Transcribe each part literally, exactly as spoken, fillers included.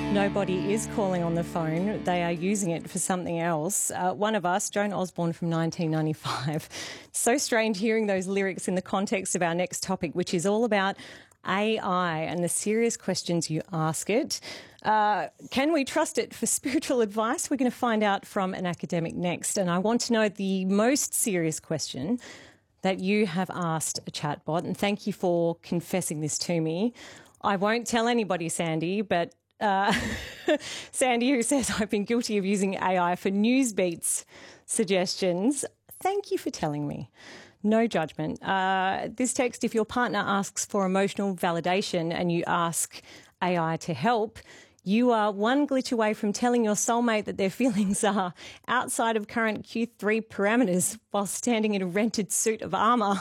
Nobody is calling on the phone. They are using it for something else. Uh, one of us, Joan Osborne from nineteen ninety-five. So strange hearing those lyrics in the context of our next topic, which is all about A I and the serious questions you ask it. Uh, can we trust it for spiritual advice? We're going to find out from an academic next. And I want to know the most serious question that you have asked a chatbot. And thank you for confessing this to me. I won't tell anybody, Sandy, but Uh, Sandy, who says I've been guilty of using A I for Newsbeat's suggestions. Thank you for telling me. No judgment. Uh, this text, if your partner asks for emotional validation and you ask A I to help, you are one glitch away from telling your soulmate that their feelings are outside of current Q three parameters while standing in a rented suit of armour.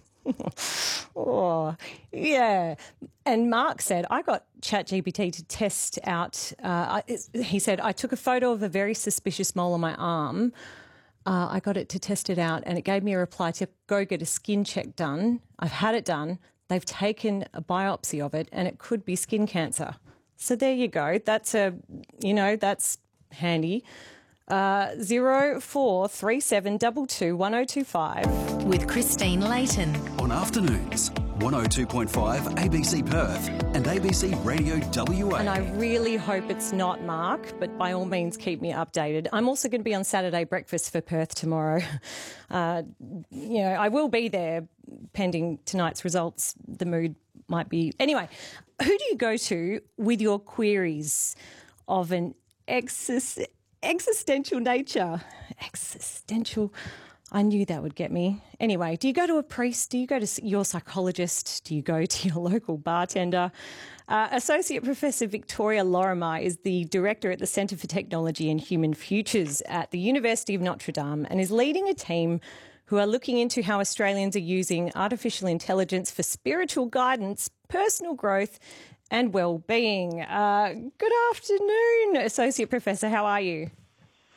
Oh, yeah. And Mark said, I got ChatGPT to test out, uh, he said, I took a photo of a very suspicious mole on my arm. Uh, I got it to test it out and it gave me a reply to go get a skin check done. I've had it done. They've taken a biopsy of it and it could be skin cancer. So there you go. That's a, you know, that's handy. Uh, zero four three seven two two one zero two five. With Christine Layton. On afternoons, one oh two point five A B C Perth and A B C Radio W A. And I really hope it's not Mark, but by all means keep me updated. I'm also going to be on Saturday breakfast for Perth tomorrow. Uh, you know, I will be there pending tonight's results. The mood might be... Anyway, who do you go to with your queries of an exis... existential nature? Existential... I knew that would get me. Anyway, do you go to a priest? Do you go to your psychologist? Do you go to your local bartender? Uh, Associate Professor Victoria Lorimer is the Director at the Centre for Technology and Human Futures at the University of Notre Dame and is leading a team who are looking into how Australians are using artificial intelligence for spiritual guidance, personal growth and well-being. Uh, good afternoon, Associate Professor. How are you?